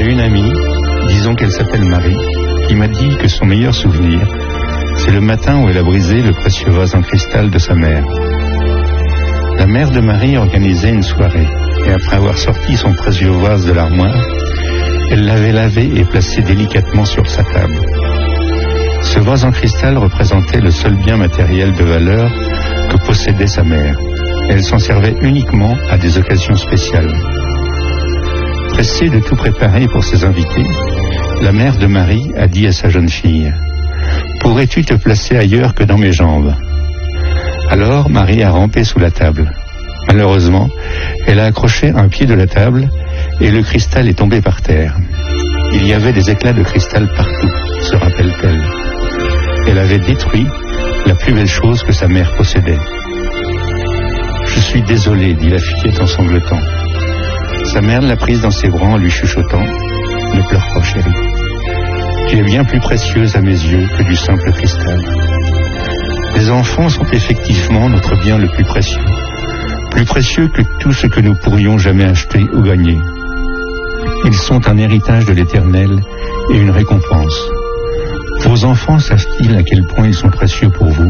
J'ai une amie, disons qu'elle s'appelle Marie, qui m'a dit que son meilleur souvenir, c'est le matin où elle a brisé le précieux vase en cristal de sa mère. La mère de Marie organisait une soirée, et après avoir sorti son précieux vase de l'armoire, elle l'avait lavé et placé délicatement sur sa table. Ce vase en cristal représentait le seul bien matériel de valeur que possédait sa mère. Elle s'en servait uniquement à des occasions spéciales. Pressée de tout préparer pour ses invités, la mère de Marie a dit à sa jeune fille: « Pourrais-tu te placer ailleurs que dans mes jambes ?» Alors Marie a rampé sous la table. Malheureusement, elle a accroché un pied de la table et le cristal est tombé par terre. Il y avait des éclats de cristal partout, se rappelle-t-elle. Elle avait détruit la plus belle chose que sa mère possédait. « Je suis désolée, dit la fillette en sanglotant. Sa mère l'a prise dans ses bras en lui chuchotant: « Ne pleure pas, chérie. Tu es bien plus précieuse à mes yeux que du simple cristal. » Les enfants sont effectivement notre bien le plus précieux que tout ce que nous pourrions jamais acheter ou gagner. Ils sont un héritage de l'Éternel et une récompense. Vos enfants savent-ils à quel point ils sont précieux pour vous ?